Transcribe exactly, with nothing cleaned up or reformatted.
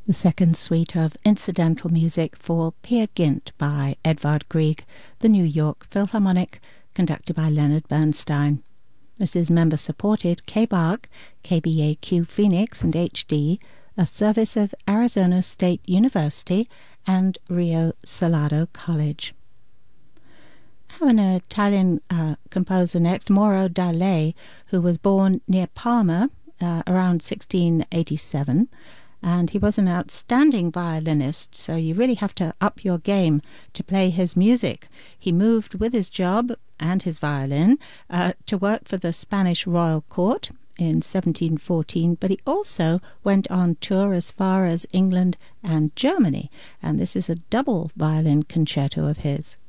The second suite of incidental music for Peer Gynt by Edvard Grieg, the New York Philharmonic, conducted by Leonard Bernstein. This is member-supported K B A R C, K B A Q Phoenix and H D, a service of Arizona State University and Rio Salado College. I have an Italian uh, composer next, Mauro Dalè, who was born near Parma uh, around sixteen eighty-seven, and he was an outstanding violinist, so you really have to up your game to play his music. He moved with his job and his violin uh, to work for the Spanish royal court in seventeen fourteen, but he also went on tour as far as England and Germany, and this is a double violin concerto of his.